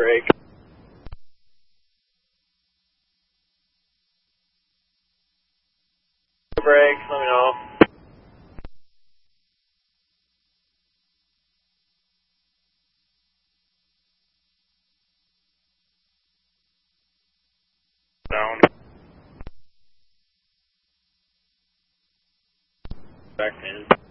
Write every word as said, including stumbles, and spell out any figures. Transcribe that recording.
break. Breaks, let me know. Down. Back in.